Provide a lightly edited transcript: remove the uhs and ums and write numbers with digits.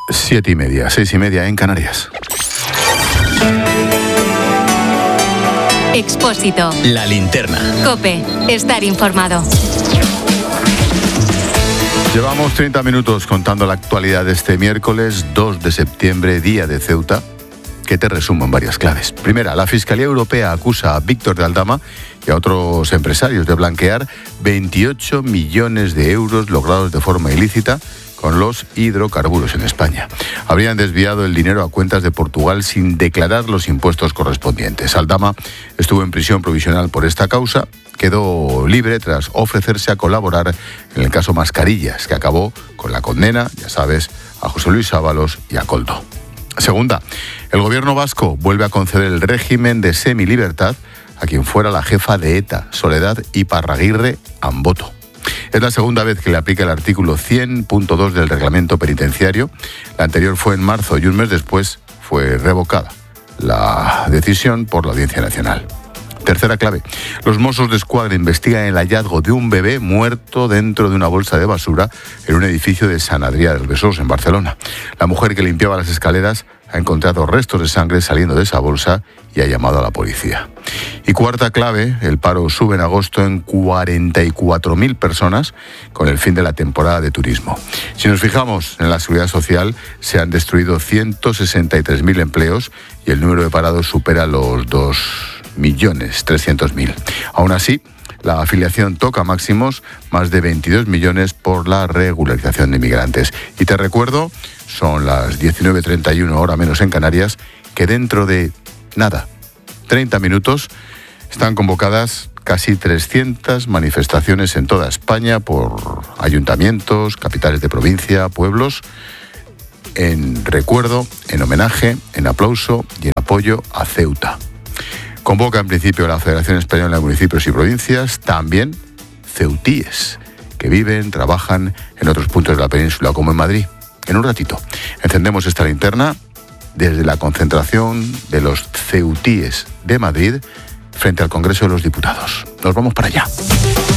7:30, 6:30 en Canarias. Expósito. La linterna. COPE. Estar informado. Llevamos 30 minutos contando la actualidad de este miércoles 2 de septiembre, día de Ceuta, que te resumo en varias claves. Primera, la Fiscalía Europea acusa a Víctor de Aldama y a otros empresarios de blanquear 28 millones de euros logrados de forma ilícita con los hidrocarburos en España. Habrían desviado el dinero a cuentas de Portugal sin declarar los impuestos correspondientes. Aldama estuvo en prisión provisional por esta causa, quedó libre tras ofrecerse a colaborar en el caso Mascarillas, que acabó con la condena, ya sabes, a José Luis Ábalos y a Koldo. Segunda, el gobierno vasco vuelve a conceder el régimen de semilibertad a quien fuera la jefa de ETA, Soledad Iparraguirre Amboto. Es la segunda vez que le aplica el artículo 100.2 del reglamento penitenciario. La anterior fue en marzo y un mes después fue revocada la decisión por la Audiencia Nacional. Tercera clave. Los Mossos d'Esquadra investigan el hallazgo de un bebé muerto dentro de una bolsa de basura en un edificio de Sant Adrià del Besòs, en Barcelona. La mujer que limpiaba las escaleras ha encontrado restos de sangre saliendo de esa bolsa y ha llamado a la policía. Y cuarta clave, el paro sube en agosto en 44.000 personas con el fin de la temporada de turismo. Si nos fijamos en la seguridad social, se han destruido 163.000 empleos y el número de parados supera los 2.300.000. Aún así, la afiliación toca máximos, más de 22 millones por la regularización de inmigrantes. Y te recuerdo, son las 19:31, hora menos en Canarias, que dentro de nada, 30 minutos, están convocadas casi 300 manifestaciones en toda España por ayuntamientos, capitales de provincia, pueblos, en recuerdo, en homenaje, en aplauso y en apoyo a Ceuta. Convoca en principio la Federación Española de Municipios y Provincias, también ceutíes, que viven, trabajan en otros puntos de la península, como en Madrid. En un ratito encendemos esta linterna desde la concentración de los ceutíes de Madrid frente al Congreso de los Diputados. Nos vamos para allá.